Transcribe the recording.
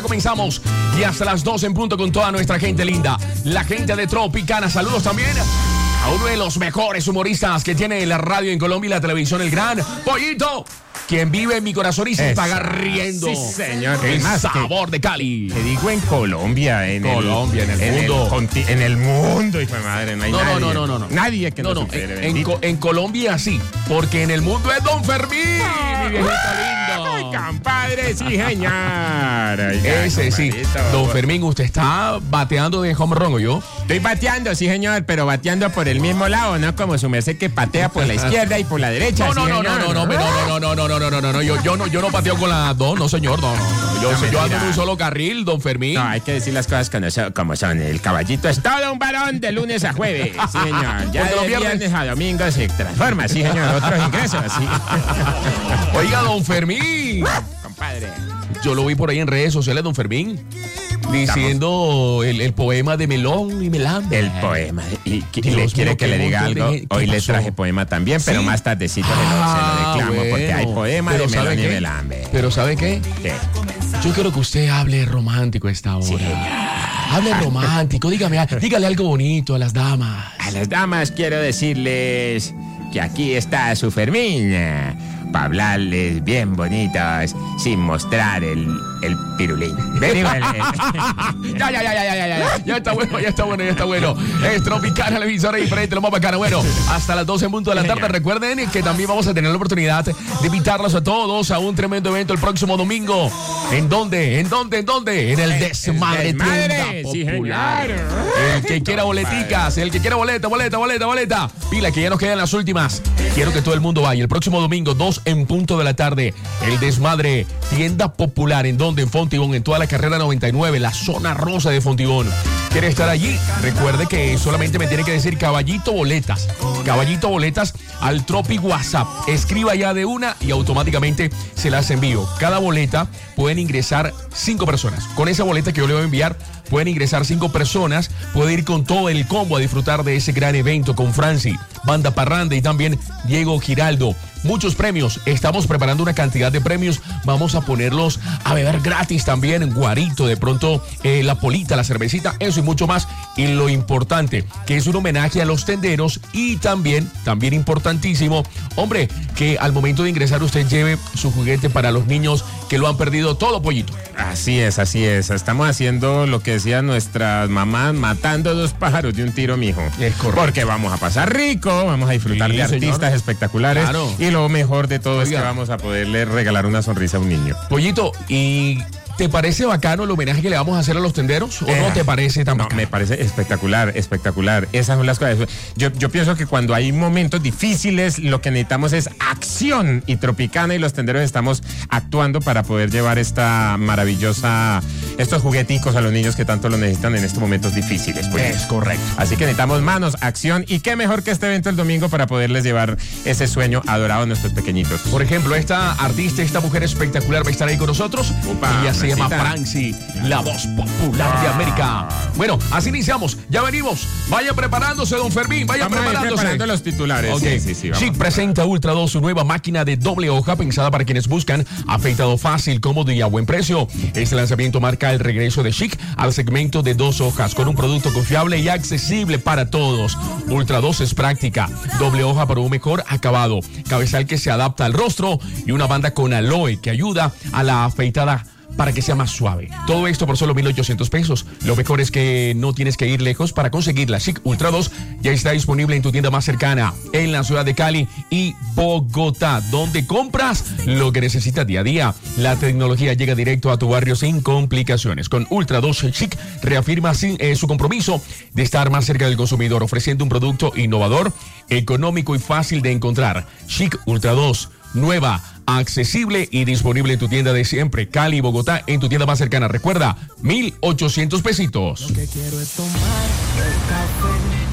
comenzamos y hasta las 2 en punto con toda nuestra gente linda. La gente de Tropicana. Saludos también a uno de los mejores humoristas que tiene la radio en Colombia y la televisión, el gran Pollito, quien vive en mi corazón y se paga riendo. Sí, señor. El sabor de Cali. Te digo en Colombia, en el mundo. En el mundo, hijo de madre. No hay no. Nadie que no supere. En Colombia sí, porque en el mundo es Don Fermín, mi viejito lindo. Ay, compadre, sí, señor. Oiga, ese sí. Don Fermín, ¿usted está bateando de home run o yo? Estoy bateando, sí, señor, pero bateando por el mismo lado, ¿no? Como su merced que patea por la izquierda y por la derecha. No, yo no pateo con las dos, no, señor, no. Yo ando en un solo carril, Don Fermín. No, hay que decir las cosas como son. El caballito es todo un varón de lunes a jueves, sí, señor. Ya de viernes a domingo se transforma, sí, señor, otros ingresos, sí. Oiga, Don Fermín. Compadre. Yo lo vi por ahí en redes sociales, Don Fermín, diciendo el poema de Melón y Melambe. El poema. ¿Y le quiere que le diga algo? Hoy le traje poema también, pero más tardecito se lo declamo, bueno, porque hay poema de Melón y Melambe. Pero ¿sabe qué? ¿Qué? Yo quiero que usted hable romántico a esta hora. Sí. Hable romántico, dígale algo bonito a las damas. A las damas quiero decirles que aquí está su Fermín, para hablarles bien bonitos, sin mostrar el pirulín. Ya está bueno. Es Tropicana, la emisora diferente, lo más bacana. Bueno, hasta las 12 en punto de la tarde. Recuerden que también vamos a tener la oportunidad de invitarlos a todos a un tremendo evento el próximo domingo. ¿En dónde? En el Desmadre Tienda Popular. El que quiera boleticas, el que quiera boleta. Pila, que ya nos quedan las últimas. Quiero que todo el mundo vaya. El próximo domingo, 2 en punto de la tarde. El Desmadre Tienda Popular. ¿En dónde? En Fontibón, en toda la carrera 99, la zona rosa de Fontibón. ¿Quiere estar allí? Recuerde que solamente me tiene que decir Caballito Boletas al Tropi WhatsApp. Escriba ya de una y automáticamente se las envío. Cada boleta pueden ingresar 5 personas. Con esa boleta que yo le voy a enviar, pueden ingresar 5 personas. Puede ir con todo el combo a disfrutar de ese gran evento con Franci, Banda Parranda y también Diego Giraldo. Muchos premios. Estamos preparando una cantidad de premios. Vamos a ponerlos a beber gratis también. Guarito, de pronto la polita, la cervecita, eso y mucho más. Y lo importante, que es un homenaje a los tenderos y también importantísimo, hombre, que al momento de ingresar usted lleve su juguete para los niños que lo han perdido todo, Pollito. Así es. Estamos haciendo lo que decían nuestras mamás, matando 2 pájaros de un tiro, mijo. Es correcto. Porque vamos a pasar rico, vamos a disfrutar de artistas espectaculares. Claro. Y lo mejor de todo es que vamos a poderle regalar una sonrisa a un niño. Pollito, ¿y te parece bacano el homenaje que le vamos a hacer a los tenderos? ¿O no te parece tan bacano? Me parece espectacular. Esas son las cosas. Yo pienso que cuando hay momentos difíciles, lo que necesitamos es acción. Y Tropicana y los tenderos estamos actuando para poder llevar estos jugueticos a los niños que tanto lo necesitan en estos momentos difíciles. Pues. Es correcto. Así que necesitamos manos, acción. Y qué mejor que este evento el domingo para poderles llevar ese sueño adorado a nuestros pequeñitos. Por ejemplo, esta artista, esta mujer espectacular va a estar ahí con nosotros. Ella se llama Franci, la voz popular de América. Bueno, así iniciamos. Ya venimos. Vaya preparándose, Don Fermín. Vaya preparando los titulares. Okay. Sí, Chic presenta Ultra 2, su nueva máquina de doble hoja pensada para quienes buscan afeitado fácil, cómodo y a buen precio. Este lanzamiento marca el regreso de Chic al segmento de 2 hojas con un producto confiable y accesible para todos. Ultra 2 es práctica, doble hoja para un mejor acabado, cabezal que se adapta al rostro y una banda con aloe que ayuda a la afeitada para que sea más suave. Todo esto por solo 1,800 pesos. Lo mejor es que no tienes que ir lejos para conseguirla. Chic Ultra 2 ya está disponible en tu tienda más cercana en la ciudad de Cali y Bogotá, donde compras lo que necesitas día a día. La tecnología llega directo a tu barrio sin complicaciones. Con Ultra 2 Chic reafirma su compromiso de estar más cerca del consumidor, ofreciendo un producto innovador, económico y fácil de encontrar. Chic Ultra 2, nueva, accesible y disponible en tu tienda de siempre, Cali y Bogotá, en tu tienda más cercana. Recuerda, 1,800 pesitos. Lo que quiero es tomar el café.